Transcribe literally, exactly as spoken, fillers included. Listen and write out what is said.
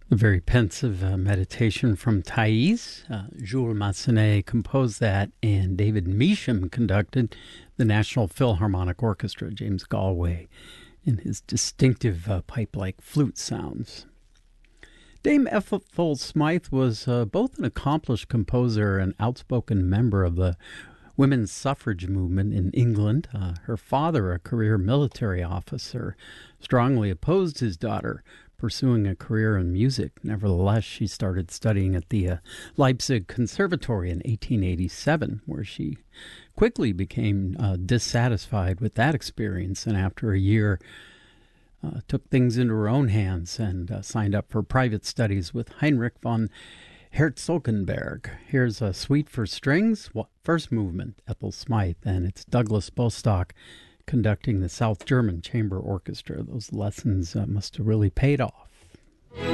A very pensive uh, meditation from Thais. Uh, Jules Massenet composed that, and David Measham conducted the National Philharmonic Orchestra, James Galway, in his distinctive uh, pipe-like flute sounds. Dame Ethel Smythe was uh, both an accomplished composer and outspoken member of the women's suffrage movement in England. Uh, her father, a career military officer, strongly opposed his daughter pursuing a career in music. Nevertheless, she started studying at the uh, Leipzig Conservatory in eighteen eighty-seven, where she quickly became uh, dissatisfied with that experience, and after a year uh, took things into her own hands and uh, signed up for private studies with Heinrich von Herzogenberg. Here's a suite for strings, first movement, Ethel Smythe, and it's Douglas Bostock conducting the South German Chamber Orchestra. Those lessons uh, must have really paid off.